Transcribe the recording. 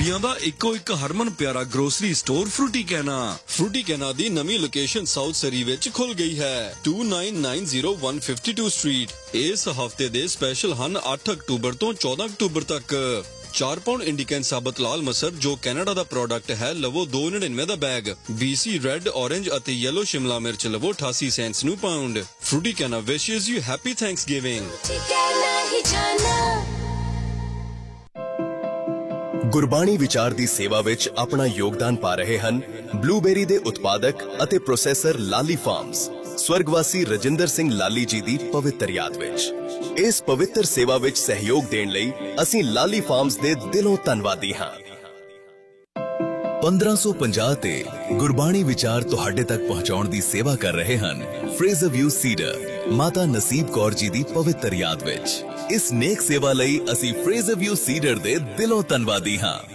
ਬੀਬੀਆਂ ਦਾ ਇੱਕੋ ਇੱਕ ਹਰਮਨ ਪਿਆਰਾ ਗਰੋਸਰੀ ਸਟੋਰ ਫਰੂਟੀ ਕੈਨਾ ਦੀ ਨਵੀਂ ਲੋਕੇਸ਼ਨ ਸਾਊਥ ਸਰੀ ਵਿੱਚ ਖੁੱਲ ਗਈ ਹੈ 2990 ਸਟਰੀਟ। ਇਸ ਹਫਤੇ ਦੇ ਸਪੈਸ਼ਲ ਹਨ 8 ਅਕਤੂਬਰ ਤੋਂ 14 ਅਕਤੂਬਰ ਤੱਕ। 4 ਪਾਉਂਡ ਇੰਡੀਕਨ ਸਾਬਤ ਲਾਲ ਮਸਰ ਜੋ ਕੈਨੇਡਾ ਦਾ ਪ੍ਰੋਡਕਟ ਹੈ ਲਵੋ 2.99 ਦਾ ਬੈਗ। BC ਰੈੱਡ ਔਰੇਂਜ ਅਤੇ ਯੈਲੋ ਸ਼ਿਮਲਾ ਮਿਰਚ ਲਵੋ 88 ਸੈਂਟਸ ਨੂੰ ਪਾਉਂਡ। ਫਰੂਟੀ ਕੈਨਾ ਵਿਸ਼ੇਸ ਯੂ ਹੈਪੀ ਥੈਂਕਸਗਿਵਿੰਗ। ਗੁਰਬਾਣੀ ਵਿਚਾਰ ਦੀ ਸੇਵਾ ਵਿੱਚ ਆਪਣਾ ਯੋਗਦਾਨ ਪਾ ਰਹੇ ਹਨ ਬਲੂਬੇਰੀ ਦੇ ਉਤਪਾਦਕ ਅਤੇ ਪ੍ਰੋਸੈਸਰ ਲਾਲੀ ਫਾਰਮਸ। ਸਵਰਗਵਾਸੀ ਰਜਿੰਦਰ ਸਿੰਘ ਲਾਲੀ ਜੀ ਦੀ ਪਵਿੱਤਰ ਯਾਦ ਵਿੱਚ ਇਸ ਪਵਿੱਤਰ ਸੇਵਾ ਵਿੱਚ ਸਹਿਯੋਗ ਦੇਣ ਲਈ ਅਸੀਂ ਲਾਲੀ ਫਾਰਮਸ ਦੇ ਦਿਲੋਂ ਧੰਨਵਾਦੀ ਹਾਂ। 1550 ਤੇ ਗੁਰਬਾਣੀ ਵਿਚਾਰ ਤੁਹਾਡੇ ਤੱਕ ਪਹੁੰਚਾਉਣ ਦੀ ਸੇਵਾ ਕਰ ਰਹੇ ਹਨ ਫਰੇਜ਼ਰ ਵਿਊ ਸੀਡਰ ਮਾਤਾ ਨਸੀਬ ਕੌਰ ਜੀ ਦੀ ਪਵਿੱਤਰ ਯਾਦ ਵਿੱਚ। ਇਸ ਨੇਕ ਸੇਵਾ ਲਈ ਅਸੀਂ ਫਰੇਜ਼ਰ ਵਿਊ ਸੀਡਰ ਦੇ ਦਿਲੋਂ ਧੰਨਵਾਦੀ ਹਾਂ।